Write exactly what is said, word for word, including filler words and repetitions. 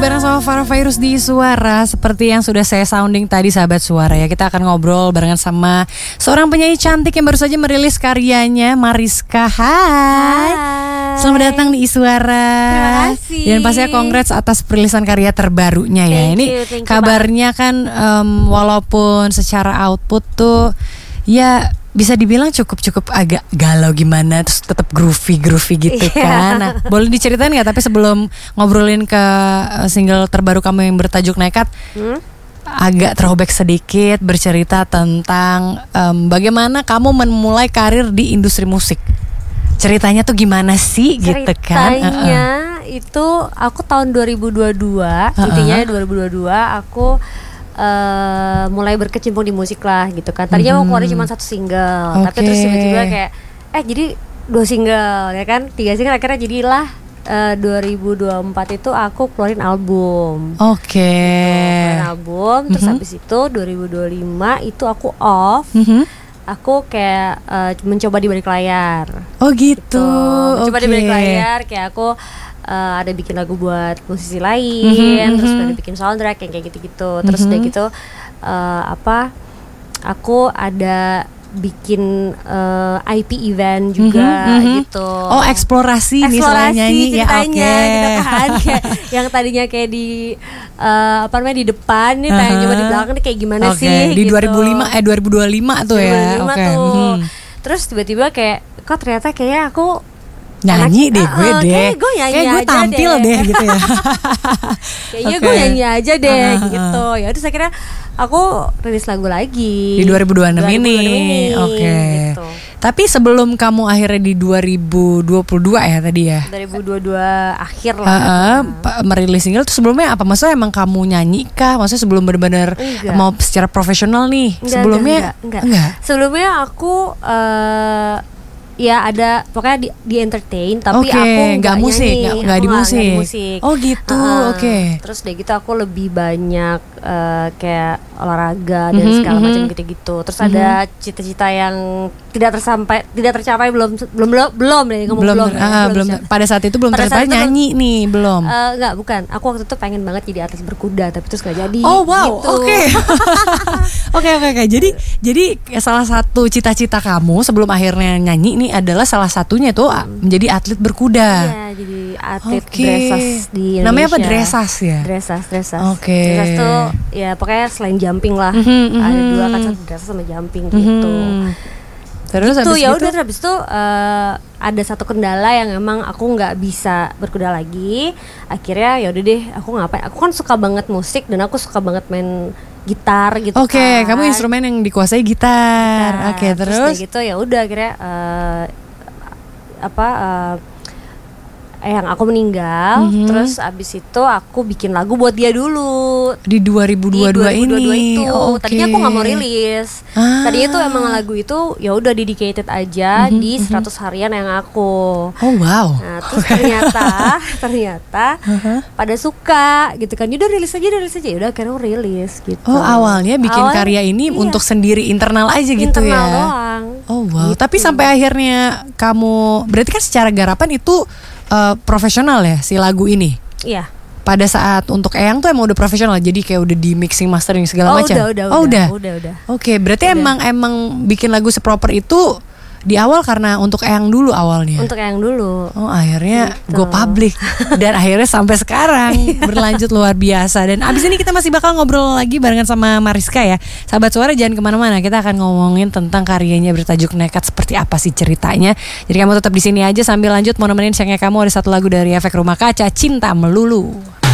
bareng sama Farah Fairuz di Suara. Seperti yang sudah saya sounding tadi sahabat Suara ya, kita akan ngobrol barengan sama seorang penyanyi cantik yang baru saja merilis karyanya, Mariska. Hai, Hai. Selamat datang di Suara. Terima kasih. Dan pastinya congrats atas perilisan karya terbarunya ya. Thank Ini you, thank you kabarnya kan um, walaupun secara output tuh ya bisa dibilang cukup-cukup agak galau gimana, terus tetap groovy-groovy gitu kan. Nah, boleh diceritain nggak? Tapi sebelum ngobrolin ke single terbaru kamu yang bertajuk Nekat, hmm? agak throwback sedikit, bercerita tentang um, bagaimana kamu memulai karir di industri musik. Ceritanya tuh gimana sih? Ceritanya gitu kan? Ceritanya uh-uh. itu aku tahun dua ribu dua puluh dua, uh-uh. intinya dua ribu dua puluh dua aku Uh, mulai berkecimpung di musik lah gitu kan. Tadinya mm-hmm. mau keluarin cuma satu single, okay. tapi terus tiba-tiba kayak eh jadi dua single ya kan, tiga single akhirnya jadilah uh, dua ribu dua puluh empat itu aku keluarin album. Oke. Okay. Keluarin album, terus mm-hmm. habis itu dua ribu dua puluh lima itu aku off. Mm-hmm. Aku kayak uh, mencoba di balik layar. Oh gitu. gitu. Mencoba okay. di balik layar kayak aku Uh, ada bikin lagu buat musisi lain, mm-hmm, terus mm-hmm. ada bikin soundtrack yang kayak gitu-gitu. Terus mm-hmm. udah gitu uh, apa? Aku ada bikin uh, I P event juga mm-hmm. gitu. Oh eksplorasi, eksplorasi nih nyanyi ceritanya ya, okay. gitu kan. Kayak yang tadinya kayak di uh, apa namanya di depan nih, tanya uh-huh. coba di belakang nih kayak gimana okay. sih? Di gitu. dua ribu lima eh dua ribu dua puluh lima tuh ya. dua ribu dua puluh lima okay. tuh. Hmm. Terus tiba-tiba kayak kok ternyata kayaknya aku nyanyi deh gue uh, deh, kayak gue nyanyi kayak gue aja tampil deh, deh gitu ya. Kayaknya okay. gue nyanyi aja deh uh, uh, gitu. Ya terus akhirnya aku rilis lagu lagi di dua ribu dua puluh enam ini. Oke. Okay. Gitu. Tapi sebelum kamu akhirnya di dua ribu dua puluh dua ya tadi ya. dua ribu dua puluh dua akhir lah. Uh, uh, merilis single tuh sebelumnya apa? Maksudnya emang kamu nyanyi kah? Maksudnya sebelum benar-benar mau secara profesional nih? Enggak, sebelumnya enggak, enggak, enggak. Sebelumnya aku uh, ya ada pokoknya di, di entertain tapi okay, aku nggak musik, nggak di, di musik. Oh gitu, uh, oke. Okay. Terus deh gitu aku lebih banyak uh, kayak olahraga dan mm-hmm, segala macam mm-hmm. gitu-gitu. Terus mm-hmm. ada cita-cita yang tidak tersampai, tidak tercapai belum belum belum belum deh ngomong belum. belum, belum, uh, belum pada saat itu belum tercapai nyanyi belum, nih belum. Uh, nggak bukan. Aku waktu itu pengen banget jadi artis berkuda tapi terus nggak jadi. Oh wow, gitu. oke. Oke oke oke. Jadi jadi salah satu cita-cita kamu sebelum akhirnya nyanyi nih adalah salah satunya tuh hmm. menjadi atlet berkuda. Iya, jadi atlet okay. dressage di Indonesia. Namanya apa? Dressage ya? Dressage, dressage. Oke. Okay. Dressage tuh ya pokoknya selain jumping lah. Mm-hmm, ada mm-hmm. dua kan, satu dressage sama jumping mm-hmm. gitu. Terus itu ya gitu? udah terus itu uh, ada satu kendala yang emang aku nggak bisa berkuda lagi. Akhirnya ya udah deh, aku ngapain? Aku kan suka banget musik dan aku suka banget main gitar gitu. Oke, okay, kan. kamu instrumen yang dikuasai gitar. gitar. Oke, okay, terus, terus gitu ya udah akhirnya uh, apa uh, yang aku meninggal, mm-hmm. terus abis itu aku bikin lagu buat dia dulu di dua ribu dua puluh dua di dua ribu dua puluh dua ini. Itu. Oh, okay. Tadinya aku nggak mau rilis. Ah. Tadinya itu emang lagu itu ya udah dedicated aja mm-hmm, di seratus mm-hmm. harian yang aku. Oh wow. Nah terus ternyata ternyata uh-huh. pada suka gitu kan. Udah rilis aja, rilis aja. Udah akhirnya aku rilis gitu. Oh awalnya bikin Awal, karya ini iya. untuk sendiri internal aja gitu internal ya. Doang. Oh wow. Gitu. Tapi sampai akhirnya kamu berarti kan secara garapan itu Uh, profesional ya si lagu ini. Iya. Pada saat untuk Eyang tuh emang udah profesional, jadi kayak udah di mixing mastering segala oh, macam. Udah, udah, oh udah. udah. Udah, udah. Oke, okay, berarti udah. emang emang bikin lagu seproper itu di awal karena untuk Eyang dulu awalnya. Untuk Eyang dulu. Oh akhirnya gitu. go public dan akhirnya sampai sekarang berlanjut luar biasa. Dan abis ini kita masih bakal ngobrol lagi barengan sama Mariska ya. Sahabat Suara jangan kemana-mana, kita akan ngomongin tentang karyanya bertajuk Nekat seperti apa sih ceritanya. Jadi kamu tetap di sini aja sambil lanjut mau nemenin siangnya kamu ada satu lagu dari Efek Rumah Kaca, Cinta Melulu.